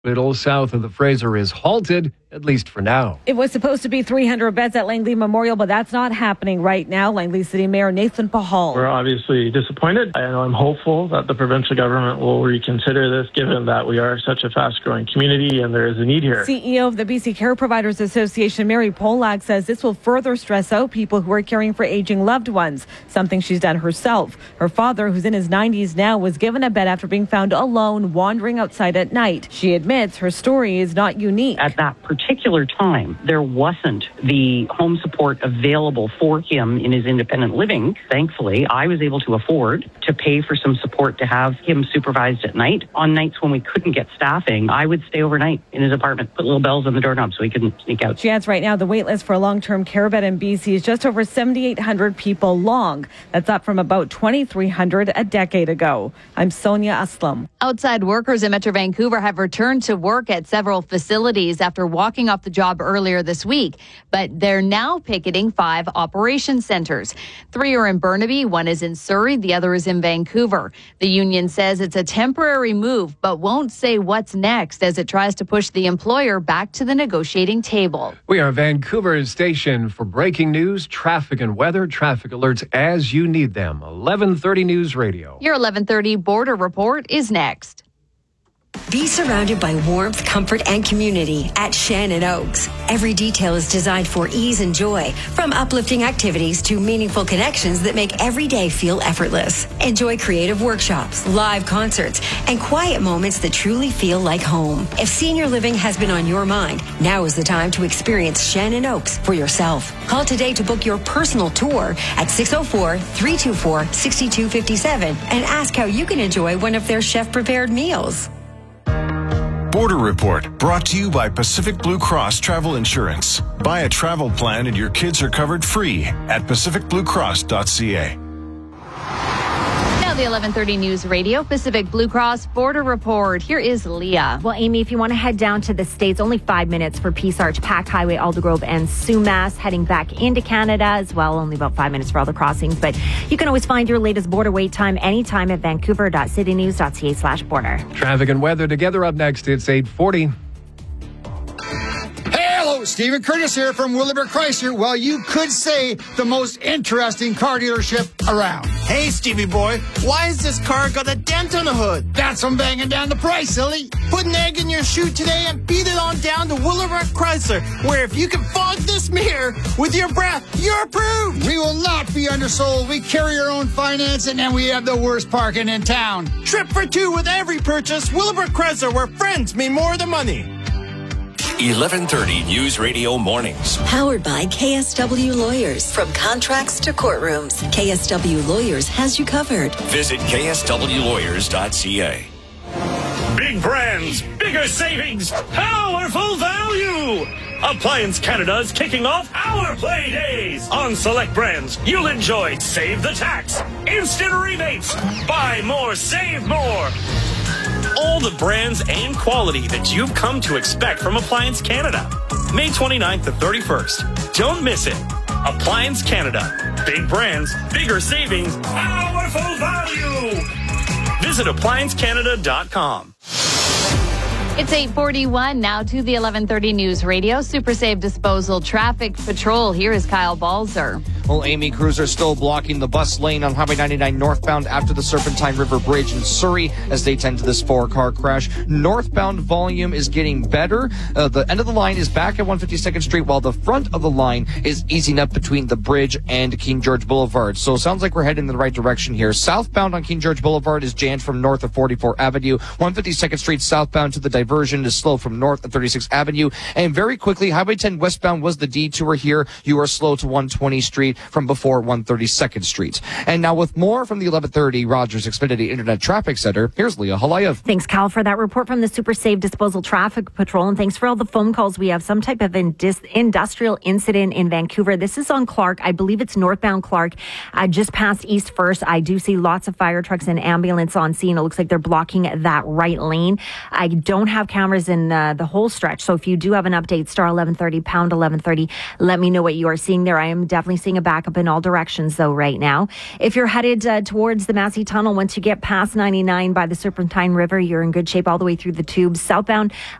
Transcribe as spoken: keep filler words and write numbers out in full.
Middle south of the Fraser is halted, at least for now. It was supposed to be three hundred beds at Langley Memorial, but that's not happening right now. Langley City Mayor Nathan Pahal. We're obviously disappointed, and I'm hopeful that the provincial government will reconsider this, given that we are such a fast-growing community and there is a need here. C E O of the B C Care Providers Association, Mary Polak, says this will further stress out people who are caring for aging loved ones, something she's done herself. Her father, who's in his nineties now, was given a bed after being found alone wandering outside at night. She admits her story is not unique. At that particular time, there wasn't the home support available for him in his independent living. Thankfully, I was able to afford to pay for some support to have him supervised at night. On nights when we couldn't get staffing, I would stay overnight in his apartment, put little bells on the doorknob so he couldn't sneak out. She adds right now the wait list for a long-term care bed in B C is just over seven thousand eight hundred people long. That's up from about two thousand three hundred a decade ago. I'm Sonia Aslam. Outside workers in Metro Vancouver have returned to work at several facilities after walking off the job earlier this week, but they're now picketing five operation centers. Three are in Burnaby, one is in Surrey, the other is in Vancouver. The union says it's a temporary move, but won't say what's next as it tries to push the employer back to the negotiating table. We are Vancouver's station for breaking news, traffic and weather. Traffic alerts as you need them. eleven thirty News Radio. Your eleven thirty Border Report is next. Be surrounded by warmth, comfort, and community at Shannon Oaks. Every detail is designed for ease and joy, from uplifting activities to meaningful connections that make every day feel effortless. Enjoy creative workshops, live concerts, and quiet moments that truly feel like home. If senior living has been on your mind, now is the time to experience Shannon Oaks for yourself. Call today to book your personal tour at six oh four, three two four, six two five seven and ask how you can enjoy one of their chef-prepared meals. Border Report, brought to you by Pacific Blue Cross Travel Insurance. Buy a travel plan and your kids are covered free at pacific blue cross dot c a. Now the eleven thirty News Radio Pacific Blue Cross Border Report. Here is Leah. Well, Amy, if you want to head down to the States, only five minutes for Peace Arch, Pact Highway, Aldergrove, and Sumas. Heading back into Canada as well, only about five minutes for all the crossings. But you can always find your latest border wait time anytime at vancouver dot city news dot c a slash border. Traffic and weather together up next. It's eight forty. Hello, Stephen Curtis here from Willowbrook Chrysler. Well, you could say the most interesting car dealership around. Hey, Stevie boy, why has this car got a dent on the hood? That's from banging down the price, silly. Put an egg in your shoe today and beat it on down to Willowbrook Chrysler, where if you can fog this mirror with your breath, you're approved. We will not be undersold. We carry our own financing, and we have the worst parking in town. Trip for two with every purchase. Willowbrook Chrysler, where friends mean more than money. eleven thirty News Radio Mornings. Powered by K S W Lawyers. From contracts to courtrooms, K S W Lawyers has you covered. Visit k s w lawyers dot c a. Big brands, bigger savings, powerful value. Appliance Canada is kicking off our play days. On select brands, you'll enjoy Save the Tax, instant rebates, buy more, save more. All the brands and quality that you've come to expect from Appliance Canada. May twenty-ninth to thirty-first. Don't miss it. Appliance Canada. Big brands, bigger savings, powerful value. Visit appliance canada dot com. It's eight forty-one now to the eleven thirty News Radio Super Safe Disposal Traffic Patrol. Here is Kyle Balzer. Well, Amy, crews are still blocking the bus lane on Highway ninety-nine northbound after the Serpentine River Bridge in Surrey as they tend to this four-car crash. Northbound volume is getting better. Uh, the end of the line is back at one fifty-second Street, while the front of the line is easing up between the bridge and King George Boulevard. So it sounds like we're heading in the right direction here. Southbound on King George Boulevard is jammed from north of forty-fourth Avenue. one fifty-second Street southbound to the diversion is slow from north of thirty-sixth Avenue. And very quickly, Highway ten westbound was the detour here. You are slow to one twentieth Street from before one thirty-second Street. And now with more from the eleven thirty Rogers Xfinity Internet Traffic Center, here's Leah Halayev. Thanks, Cal, for that report from the Super Safe Disposal Traffic Patrol. And thanks for all the phone calls. We have some type of indis- industrial incident in Vancouver. This is on Clark. I believe it's northbound Clark, uh, just past East First. I do see lots of fire trucks and ambulance on scene. It looks like they're blocking that right lane. I don't have cameras in uh, the whole stretch. So if you do have an update, star eleven thirty, pound eleven thirty, let me know what you are seeing there. I am definitely seeing a backup in all directions, though, right now. If you're headed uh, towards the Massey Tunnel, once you get past ninety-nine by the Serpentine River, you're in good shape all the way through the tubes. Southbound,